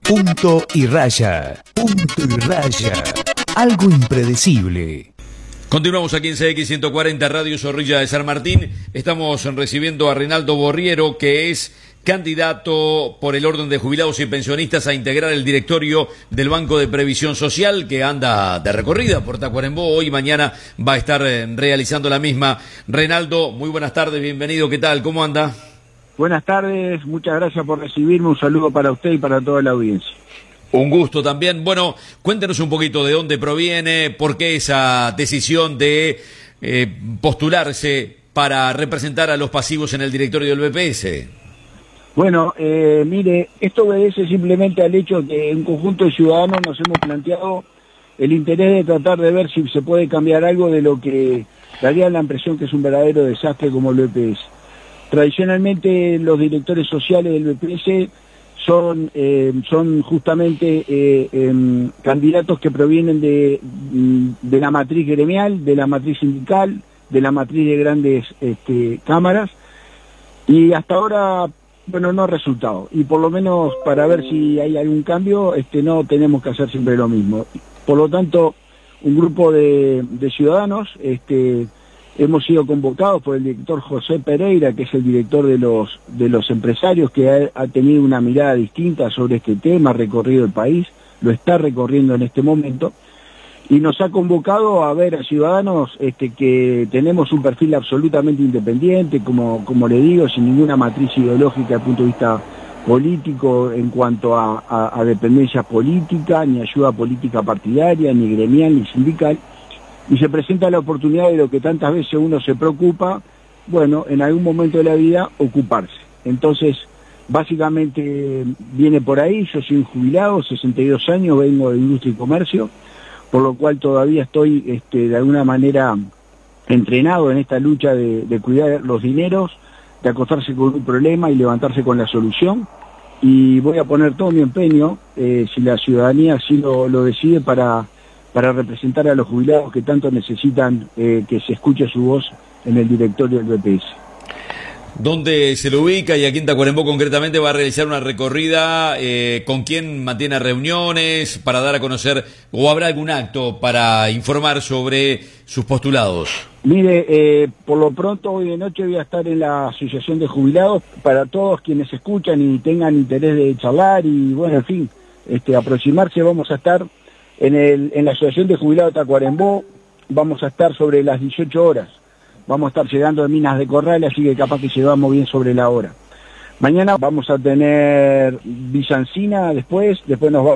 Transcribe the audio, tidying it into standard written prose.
Punto y raya. Punto y raya. Algo impredecible. Continuamos aquí en CX 140 Radio Zorrilla de San Martín. Estamos recibiendo a Reinaldo Borriero, que es candidato por el orden de jubilados y pensionistas a integrar el directorio del Banco de Previsión Social, que anda de recorrida por Tacuarembó. Hoy y mañana va a estar realizando la misma. Reinaldo, muy buenas tardes, bienvenido. ¿Qué tal? ¿Cómo anda? Buenas tardes, muchas gracias por recibirme. Un saludo para usted y para toda la audiencia. Un gusto también. Bueno, cuéntenos un poquito de dónde proviene, por qué esa decisión de postularse para representar a los pasivos en el directorio del BPS. Bueno, mire, esto obedece simplemente al hecho que un conjunto de ciudadanos nos hemos planteado el interés de tratar de ver si se puede cambiar algo de lo que daría la impresión que es un verdadero desastre como el BPS. Tradicionalmente los directores sociales del BPS son justamente candidatos que provienen de la matriz gremial, de la matriz sindical, de la matriz de grandes cámaras, y hasta ahora, bueno, no ha resultado. Y por lo menos para ver si hay algún cambio, no tenemos que hacer siempre lo mismo. Por lo tanto, un grupo de ciudadanos hemos sido convocados por el director José Pereira, que es el director de los empresarios, que ha tenido una mirada distinta sobre este tema, ha recorrido el país, lo está recorriendo en este momento, y nos ha convocado a ver a ciudadanos que tenemos un perfil absolutamente independiente, como le digo, sin ninguna matriz ideológica desde el punto de vista político en cuanto a dependencia política, ni ayuda política partidaria, ni gremial, ni sindical. Y se presenta la oportunidad de lo que tantas veces uno se preocupa, bueno, en algún momento de la vida, ocuparse. Entonces, básicamente viene por ahí. Yo soy un jubilado, 62 años, vengo de industria y comercio, por lo cual todavía estoy de alguna manera entrenado en esta lucha de cuidar los dineros, de acostarse con un problema y levantarse con la solución. Y voy a poner todo mi empeño, si la ciudadanía así lo decide, para representar a los jubilados que tanto necesitan que se escuche su voz en el directorio del BPS. ¿Dónde se lo ubica y aquí en Tacuarembó concretamente va a realizar una recorrida? ¿Con quién mantiene reuniones para dar a conocer, o habrá algún acto para informar sobre sus postulados? Mire, por lo pronto hoy de noche voy a estar en la Asociación de Jubilados. Para todos quienes escuchan y tengan interés de charlar y, bueno, en fin, aproximarse, vamos a estar en la Asociación de Jubilados de Tacuarembó. Vamos a estar sobre las 18 horas. Vamos a estar llegando de Minas de Corral, así que capaz que llegamos bien sobre la hora. Mañana vamos a tener Villancina después nos